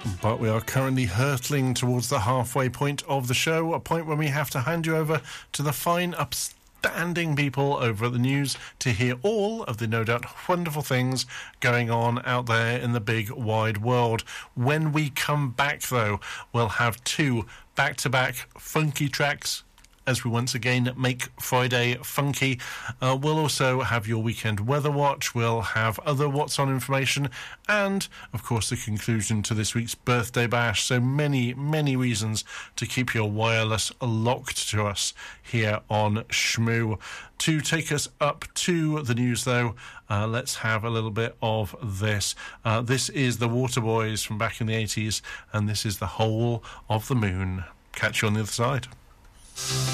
But we are currently hurtling towards the halfway point of the show, a point when we have to hand you over to the fine, upstanding people over at the news to hear all of the no doubt wonderful things going on out there in the big wide world. When we come back, though, we'll have two back-to-back funky tracks as we once again make Friday funky. We'll also have your weekend weather watch, we'll have other What's On information, and, of course, the conclusion to this week's birthday bash. So many, many reasons to keep your wireless locked to us here on Shmoo. To take us up to the news, though, let's have a little bit of this. This is the Waterboys from back in the 80s, and this is The Whole of the Moon. Catch you on the other side.